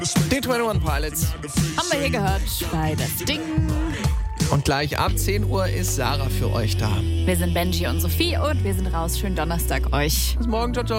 Die 21 Pilots. Haben wir hier gehört bei Das Ding. Und gleich ab 10 Uhr ist Sarah für euch da. Wir sind Benji und Sophie und wir sind raus. Schönen Donnerstag euch. Bis morgen, ciao, ciao.